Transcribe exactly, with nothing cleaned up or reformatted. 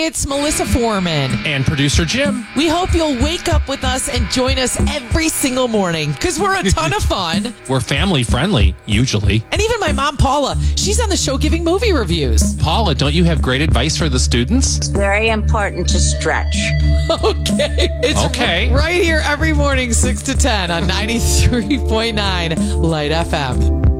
it's Melissa Foreman. And producer Jim. We hope you'll wake up with us and join us every single morning because we're a ton of fun. We're family friendly, usually. And even my mom, Paula, she's on the show giving movie reviews. Paula, don't you have great advice for the students? It's very important to stretch. Okay. It's Okay. right here every morning, six to ten on ninety-three point nine Light F M.